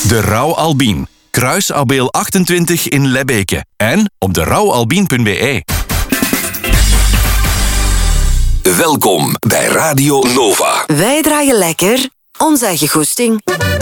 De Rauw Albien. Kruisabeel 28 in Lebbeke. En op derouwalbien.be. Welkom bij Radio Nova. Wij draaien lekker onze eigen goesting.